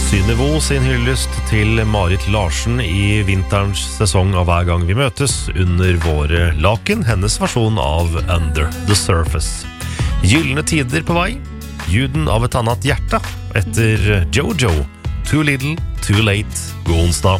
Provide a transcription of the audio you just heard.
Synnøve sin hyllest til Marit Larsen i vinterens sesong av Hver gang vi møtes under våre laken, hennes versjon av Under the Surface. Gyllene tider på vei, lyden av et annet hjerte etter Jojo, Too Little, Too Late, god onsdag.